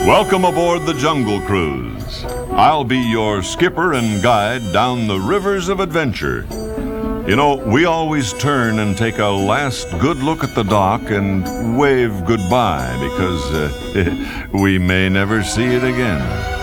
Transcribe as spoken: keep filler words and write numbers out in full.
Welcome aboard the Jungle Cruise. I'll be your skipper and guide down the rivers of adventure. You know, we always turn and take a last good look at the dock and wave goodbye because uh, we may never see it again.